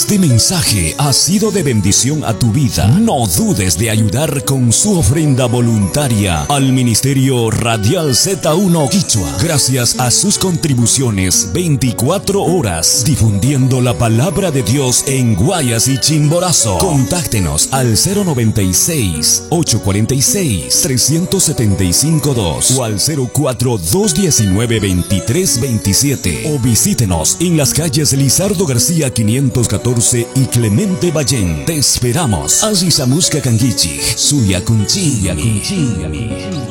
este mensaje ha sido de bendición a tu vida, no dudes de ayudar con su ofrenda voluntaria al Ministerio Radial Z1 Quichua. Gracias a sus contribuciones, 24 horas difundiendo la palabra de Dios en Guayas y Chimborazo. Contáctenos al 096-846-375-2 o al 04-219-2327 o visítenos en las calles Lizardo García 514 y Clemente Ballén. Te esperamos. Azizamuska Kangichi, Suya Kunchi.